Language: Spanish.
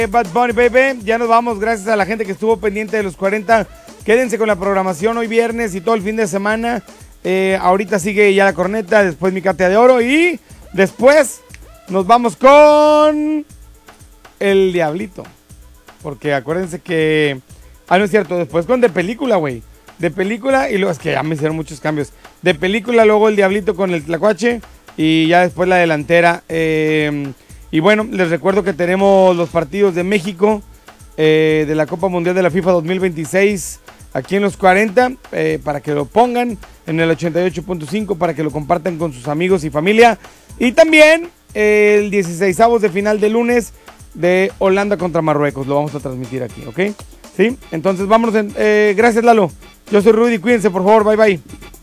Bad Bunny, baby. Ya nos vamos, gracias a la gente que estuvo pendiente de los 40. Quédense con la programación hoy viernes y todo el fin de semana. Ahorita sigue ya la corneta, después mi Katia de Oro y después nos vamos con el Diablito. Porque acuérdense que... Ah, no es cierto, después con de película, güey. De película y luego es que ya me hicieron muchos cambios. De película, luego el Diablito con el Tlacuache y ya después la delantera. Y bueno, les recuerdo que tenemos los partidos de México de la Copa Mundial de la FIFA 2026 aquí en los 40 para que lo pongan en el 88.5 para que lo compartan con sus amigos y familia. Y también el 16avos de final de lunes de Holanda contra Marruecos. Lo vamos a transmitir aquí, ¿ok? ¿Sí? Entonces vámonos. Gracias, Lalo. Yo soy Rudy. Cuídense, por favor. Bye, bye.